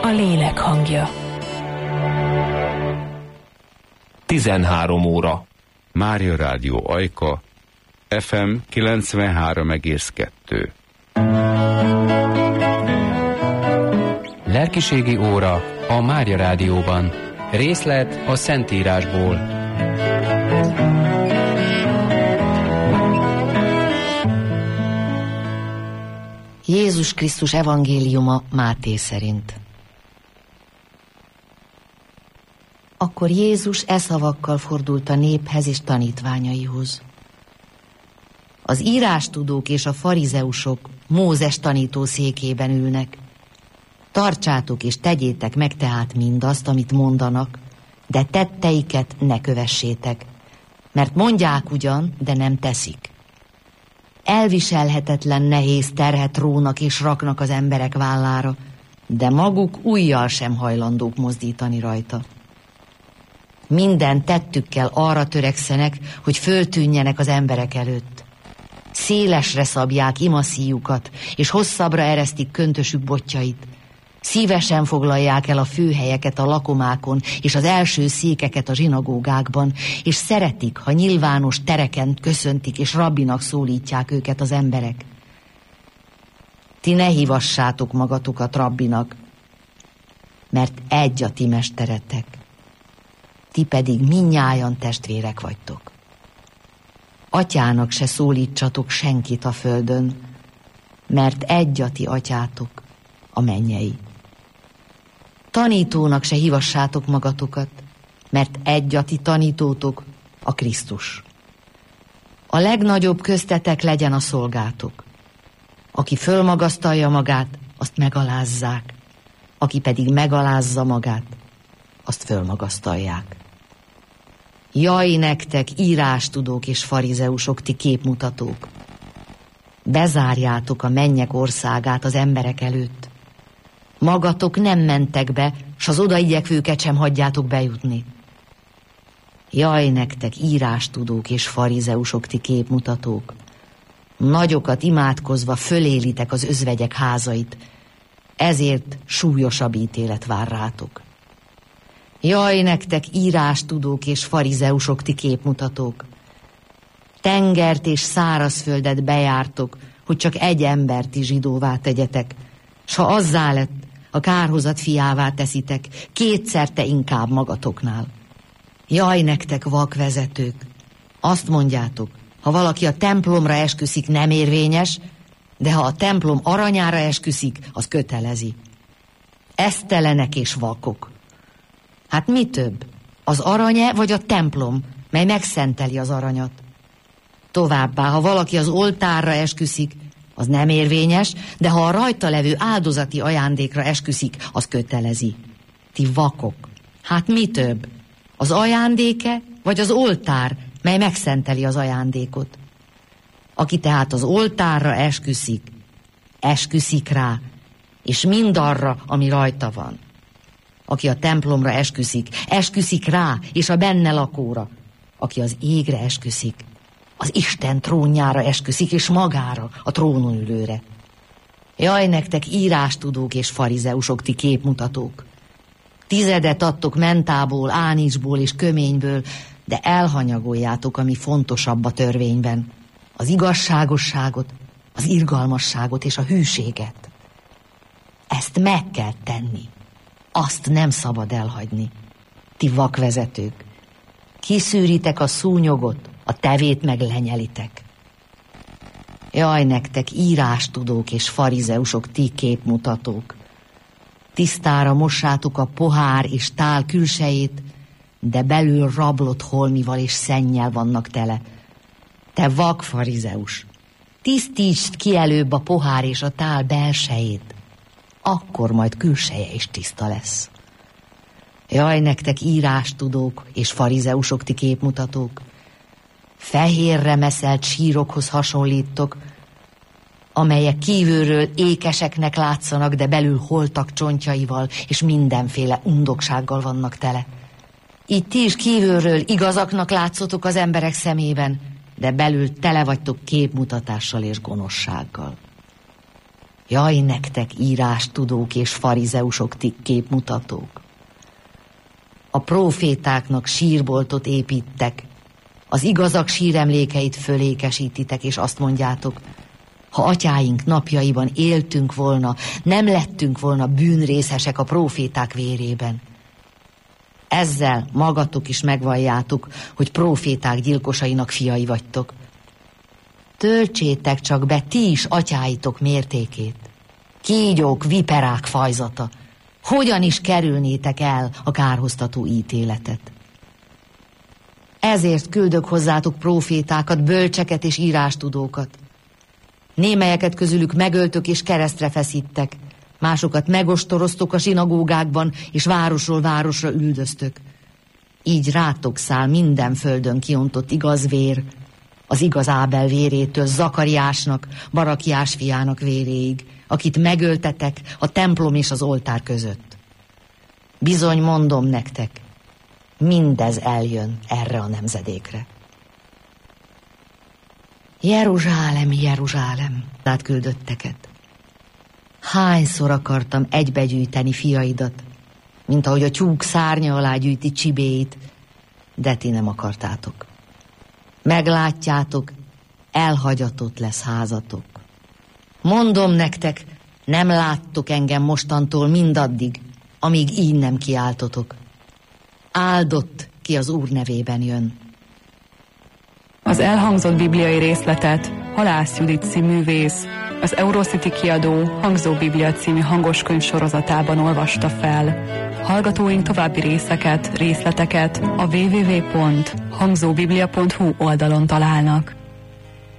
lélek hangja. 13 óra. Mária Rádió Ajka, FM 93,2. Lelkiségi óra a Mária Rádióban. Részlet a Szentírásból. Jézus Krisztus evangéliuma Máté szerint. Akkor Jézus e szavakkal fordult a néphez és tanítványaihoz. Az írástudók és a farizeusok Mózes tanító székében ülnek. Tartsátok és tegyétek meg tehát mindazt, amit mondanak, de tetteiket ne kövessétek, mert mondják ugyan, de nem teszik. Elviselhetetlen nehéz terhet rónak és raknak az emberek vállára, de maguk ujjal sem hajlandók mozdítani rajta. Minden tettükkel arra törekszenek, hogy föltűnjenek az emberek előtt. Szélesre szabják imaszíjukat, és hosszabbra eresztik köntösük botjait. Szívesen foglalják el a főhelyeket a lakomákon, és az első székeket a zsinagógákban, és szeretik, ha nyilvános tereken köszöntik, és rabbinak szólítják őket az emberek. Ti ne hívassátok magatokat rabbinak, mert egy a ti mesteretek. Ti pedig mindnyájan testvérek vagytok. Atyának se szólítsatok senkit a földön, mert egy a ti atyátok, a mennyei. Tanítónak se hívassátok magatokat, mert egy a ti tanítótok, a Krisztus. A legnagyobb köztetek legyen a szolgátok. Aki fölmagasztalja magát, azt megalázzák, aki pedig megalázza magát, azt fölmagasztalják. Jaj nektek, írástudók és farizeusok, ti képmutatók! Bezárjátok a mennyek országát az emberek előtt. Magatok nem mentek be, s az odaigyekvőket sem hagyjátok bejutni. Jaj nektek, írástudók és farizeusok, ti képmutatók! Nagyokat imádkozva fölélitek az özvegyek házait, ezért súlyosabb ítélet vár rátok. Jaj nektek, írástudók és farizeusok, ti képmutatók! Tengert és szárazföldet bejártok, hogy csak egy embert is zsidóvá tegyetek, s ha azzá lett, a kárhozat fiává teszitek, kétszerte inkább magatoknál. Jaj nektek, vakvezetők! Azt mondjátok, ha valaki a templomra esküszik, nem érvényes, de ha a templom aranyára esküszik, az kötelezi. Esztelenek és vakok! Hát mi több, az arany-e vagy a templom, mely megszenteli az aranyat? Továbbá, ha valaki az oltárra esküszik, az nem érvényes, de ha a rajta levő áldozati ajándékra esküszik, az kötelezi. Ti vakok! Hát mi több, az ajándéke vagy az oltár, mely megszenteli az ajándékot? Aki tehát az oltárra esküszik rá, és mindarra, ami rajta van. Aki a templomra esküszik rá, és a benne lakóra. Aki az égre esküszik, az Isten trónjára esküszik, és magára, a trónon ülőre. Jaj nektek, írástudók és farizeusok, ti képmutatók! 10 adtok mentából, ánicsból és köményből, de elhanyagoljátok, ami fontosabb a törvényben. Az igazságosságot, az irgalmasságot és a hűséget. Ezt meg kell tenni. Azt nem szabad elhagyni. Ti vakvezetők! Kiszűritek a szúnyogot, a tevét meg lenyelitek. Jaj nektek, írástudók és farizeusok, ti képmutatók! Tisztára mossátok a pohár és tál külsejét, de belül rablott holmival és szennyel vannak tele. Te vak farizeus! Tisztítsd ki előbb a pohár és a tál belsejét, akkor majd külseje is tiszta lesz. Jaj nektek, írástudók és farizeusok, ti képmutatók! Fehérre meszelt sírokhoz hasonlítok, amelyek kívülről ékeseknek látszanak, de belül holtak csontjaival és mindenféle undoksággal vannak tele. Így ti is kívülről igazaknak látszotok az emberek szemében, de belül tele vagytok képmutatással és gonoszsággal. Jaj, nektek írástudók és farizeusok, ti képmutatók! A prófétáknak sírboltot építek, az igazak síremlékeit fölékesítitek, és azt mondjátok, ha atyáink napjaiban éltünk volna, nem lettünk volna bűnrészesek a próféták vérében. Ezzel magatok is megvalljátok, hogy próféták gyilkosainak fiai vagytok. Töltsétek csak be ti is atyáitok mértékét. Kígyók, viperák fajzata, hogyan is kerülnétek el a kárhoztató ítéletet? Ezért küldök hozzátok prófétákat, bölcseket és írástudókat. Némelyeket közülük megöltök és keresztre feszítek, másokat megostoroztok a zsinagógákban, és városról városra üldöztök. Így rátok száll minden földön kiontott igaz vér, az igaz Ábel vérétől Zakariásnak, Barakiás fiának véréig, akit megöltetek a templom és az oltár között. Bizony mondom nektek, mindez eljön erre a nemzedékre. Jeruzsálem, Jeruzsálem, átküldötteket. Hányszor akartam egybegyűjteni fiaidat, mint ahogy a tyúk szárnya alá gyűjti csibéit, de ti nem akartátok. Meglátjátok, elhagyatott lesz házatok. Mondom nektek, nem láttok engem mostantól mindaddig, amíg így nem kiáltotok. Áldott, ki az Úr nevében jön. Az elhangzott bibliai részletet Halász Judit színművész az Eurocity kiadó Hangzó Biblia című hangoskönyv sorozatában olvasta fel. Hallgatóink további részleteket a www.hangzóbiblia.hu oldalon találnak.